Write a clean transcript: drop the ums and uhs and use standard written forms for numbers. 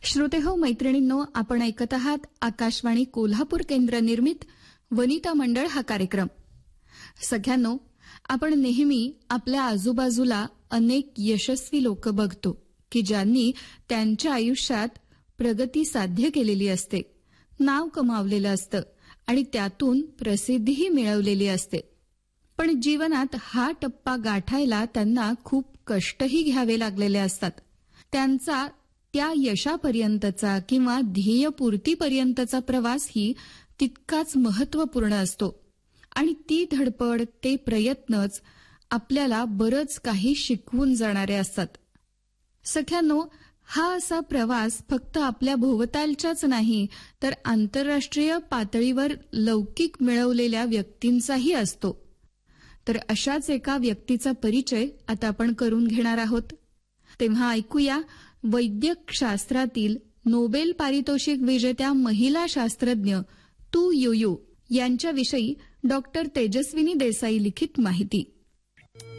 श्रोतेहो, मैत्रिणींनो, आपण ऐकत आहात आकाशवाणी कोल्हापूर केंद्र निर्मित वनिता मंडळ हा कार्यक्रम. सगळ्यांनो, आपण नेहमी आपल्या आजूबाजूला अनेक यशस्वी लोक बघतो की ज्यांनी त्यांच्या आयुष्यात प्रगती साध्य केलेली असते, नाव कमावलेलं असतं आणि त्यातून प्रसिद्धीही मिळवलेली असते. पण जीवनात हा टप्पा गाठायला त्यांना खूप कष्टही घ्यावे लागलेले असतात. त्यांचा त्या यशापर्यंतचा किंवा ध्येयपूर्तीपर्यंतचा प्रवासही तितकाच महत्त्वपूर्ण असतो आणि ती धडपड, ते प्रयत्नच आपल्याला बरंच काही शिकवून जाणारे असतात. सख्यांनो, हा असा प्रवास फक्त आपल्या भोवतालच्याच नाही तर आंतरराष्ट्रीय पातळीवर लौकिक मिळवलेल्या व्यक्तींचाही असतो. तर अशाच एका व्यक्तीचा परिचय आता आपण करून घेणार आहोत. तेव्हा ऐकूया वैद्यक शास्त्रातील नोबेल पारितोषिक विजेत्या महिला शास्त्रज्ञ तू युयू यांच्याविषयी डॉक्टर तेजस्विनी देसाई लिखित माहिती.